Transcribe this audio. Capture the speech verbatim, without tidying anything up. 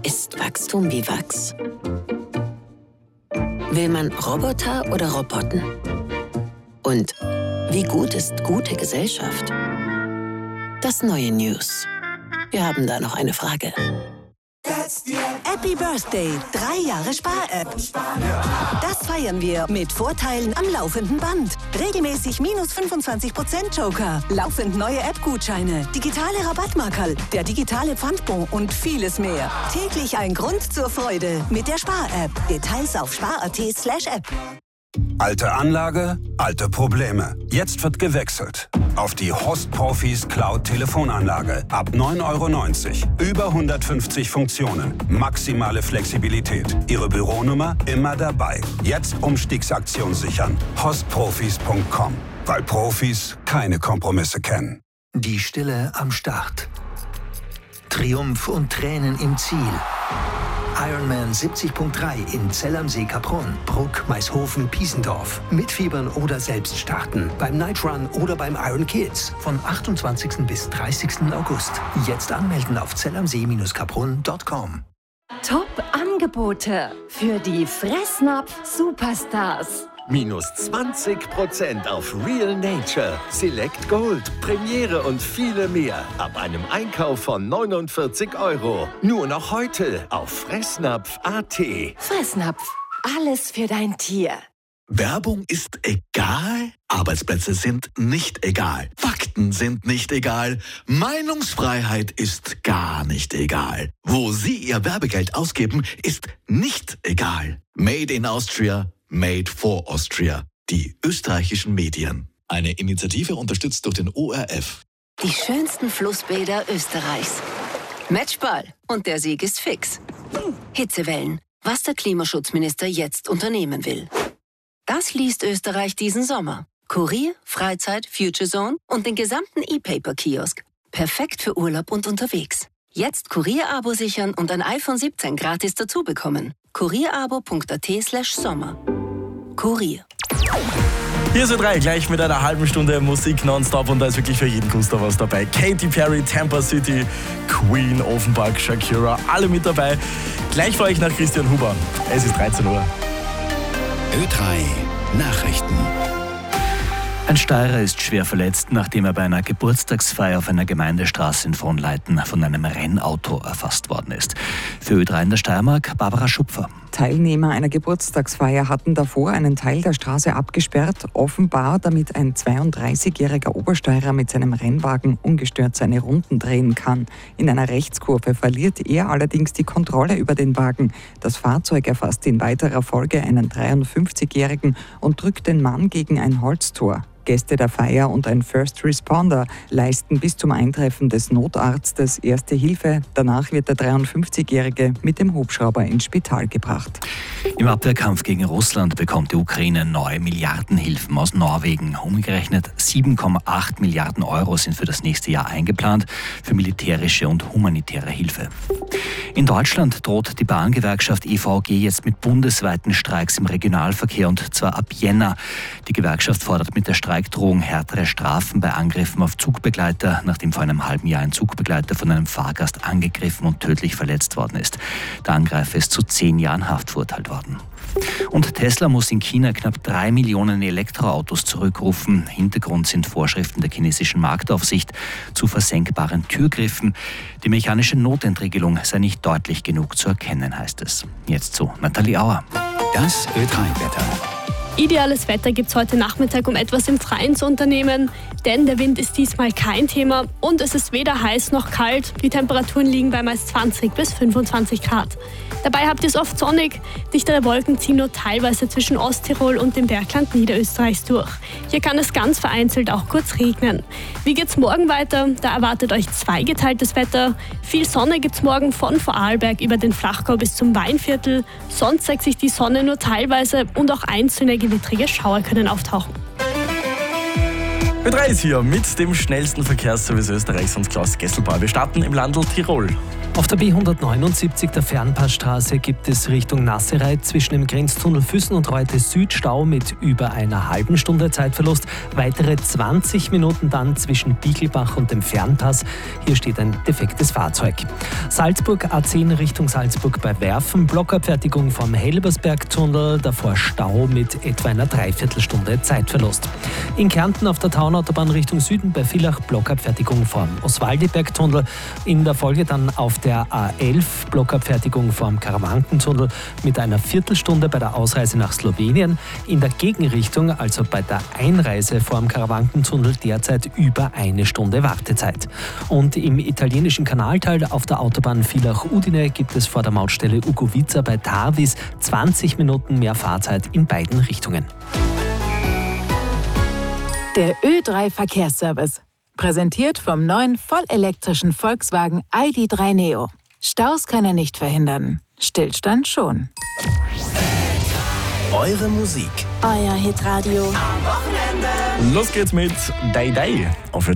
Ist Wachstum wie Wachs? Will man Roboter oder Roboten? Und wie gut ist gute Gesellschaft? Das neue News. Wir haben da noch eine Frage. Happy Birthday, drei Jahre Spar-App. Das feiern wir mit Vorteilen am laufenden Band. Regelmäßig minus fünfundzwanzig Prozent Joker, laufend neue App-Gutscheine, digitale Rabattmarkerl, der digitale Pfandbon und vieles mehr. Täglich ein Grund zur Freude mit der Spar-App. Details auf spar.at slash app. Alte Anlage, alte Probleme. Jetzt wird gewechselt auf die Host-Profis Cloud-Telefonanlage. Ab neun Euro neunzig. Über hundertfünfzig Funktionen. Maximale Flexibilität. Ihre Büronummer immer dabei. Jetzt Umstiegsaktion sichern. hostprofis punkt com. Weil Profis keine Kompromisse kennen. Die Stille am Start. Triumph und Tränen im Ziel. Ironman siebzig Punkt drei in Zell am See Kaprun, Bruck, Maishofen, Piesendorf. Mitfiebern oder selbst starten. Beim Night Run oder beim Iron Kids. Von achtundzwanzigsten bis dreißigsten August. Jetzt anmelden auf zellamsee Kaprun punkt com. Top-Angebote für die Fressnapf-Superstars. Minus zwanzig Prozent auf Real Nature, Select Gold, Premiere und viele mehr. Ab einem Einkauf von neunundvierzig Euro. Nur noch heute auf fressnapf punkt at. Fressnapf, alles für dein Tier. Werbung ist egal, Arbeitsplätze sind nicht egal, Fakten sind nicht egal, Meinungsfreiheit ist gar nicht egal. Wo Sie Ihr Werbegeld ausgeben, ist nicht egal. Made in Austria, made for Austria. Die österreichischen Medien. Eine Initiative unterstützt durch den O R F. Die schönsten Flussbäder Österreichs. Matchball. Und der Sieg ist fix. Hitzewellen. Was der Klimaschutzminister jetzt unternehmen will. Das liest Österreich diesen Sommer. Kurier, Freizeit, Future Zone und den gesamten E-Paper-Kiosk. Perfekt für Urlaub und unterwegs. Jetzt Kurier-Abo sichern und ein iPhone siebzehn gratis dazu bekommen. kurierabo punkt at slash sommer. Kurier. Hier ist Ö drei, gleich mit einer halben Stunde Musik nonstop und da ist wirklich für jeden Guster was dabei. Katy Perry, Tampa City, Queen, Offenbach, Shakira, alle mit dabei. Gleich für euch nach Christian Huber. Es ist dreizehn Uhr. Ö drei Nachrichten. Ein Steirer ist schwer verletzt, nachdem er bei einer Geburtstagsfeier auf einer Gemeindestraße in Frohnleiten von einem Rennauto erfasst worden ist. Für Ö drei in der Steiermark, Barbara Schupfer. Teilnehmer einer Geburtstagsfeier hatten davor einen Teil der Straße abgesperrt, offenbar damit ein zweiunddreißigjähriger Obersteirer mit seinem Rennwagen ungestört seine Runden drehen kann. In einer Rechtskurve verliert er allerdings die Kontrolle über den Wagen. Das Fahrzeug erfasst in weiterer Folge einen dreiundfünfzigjährigen und drückt den Mann gegen ein Holztor. Gäste der Feier und ein First Responder leisten bis zum Eintreffen des Notarztes erste Hilfe. Danach wird der dreiundfünfzigjährige mit dem Hubschrauber ins Spital gebracht. Im Abwehrkampf gegen Russland bekommt die Ukraine neue Milliardenhilfen aus Norwegen. Umgerechnet sieben Komma acht Milliarden Euro sind für das nächste Jahr eingeplant für militärische und humanitäre Hilfe. In Deutschland droht die Bahngewerkschaft E V G jetzt mit bundesweiten Streiks im Regionalverkehr und zwar ab Jänner. Die Gewerkschaft fordert mit der Streikdrohung härtere Strafen bei Angriffen auf Zugbegleiter, nachdem vor einem halben Jahr ein Zugbegleiter von einem Fahrgast angegriffen und tödlich verletzt worden ist. Der Angreifer ist zu zehn Jahren Haft verurteilt worden. Und Tesla muss in China knapp drei Millionen Elektroautos zurückrufen. Hintergrund sind Vorschriften der chinesischen Marktaufsicht zu versenkbaren Türgriffen. Die mechanische Notentriegelung sei nicht deutlich genug zu erkennen, heißt es. Jetzt zu Nathalie Auer. Das Ö drei Wetter. Ideales Wetter gibt es heute Nachmittag, um etwas im Freien zu unternehmen, denn der Wind ist diesmal kein Thema und es ist weder heiß noch kalt. Die Temperaturen liegen bei meist zwanzig bis fünfundzwanzig Grad. Dabei habt ihr es oft sonnig. Dichtere Wolken ziehen nur teilweise zwischen Osttirol und dem Bergland Niederösterreichs durch. Hier kann es ganz vereinzelt auch kurz regnen. Wie geht's morgen weiter? Da erwartet euch zweigeteiltes Wetter. Viel Sonne gibt's morgen von Vorarlberg über den Flachgau bis zum Weinviertel. Sonst zeigt sich die Sonne nur teilweise und auch einzelne gewittrige Schauer können auftauchen. Ö drei ist hier mit dem schnellsten Verkehrsservice Österreichs und Klaus Gesselbauer. Wir starten im Landl Tirol. Auf der B hundertneunundsiebzig, der Fernpassstraße, gibt es Richtung Nassereit zwischen dem Grenztunnel Füssen und Reute Süd Stau mit über einer halben Stunde Zeitverlust. Weitere zwanzig Minuten dann zwischen Bichelbach und dem Fernpass. Hier steht ein defektes Fahrzeug. Salzburg A zehn Richtung Salzburg bei Werfen. Blockabfertigung vom Helbersbergtunnel. Davor Stau mit etwa einer Dreiviertelstunde Zeitverlust. In Kärnten auf der Taunautobahn Richtung Süden bei Villach Blockabfertigung vom Oswaldibergtunnel. In der Folge dann auf der A elf Blockabfertigung vom Karawankentunnel mit einer Viertelstunde bei der Ausreise nach Slowenien. In der Gegenrichtung, also bei der Einreise vom Karawankentunnel, derzeit über eine Stunde Wartezeit. Und im italienischen Kanalteil auf der Autobahn Villach-Udine gibt es vor der Mautstelle Ugovica bei Tarvis zwanzig Minuten mehr Fahrzeit in beiden Richtungen. Der Ö drei Verkehrsservice. Präsentiert vom neuen vollelektrischen Volkswagen I D drei Neo. Staus kann er nicht verhindern. Stillstand schon. Eure Musik. Euer Hitradio. Los geht's mit Day Day auf Ö drei.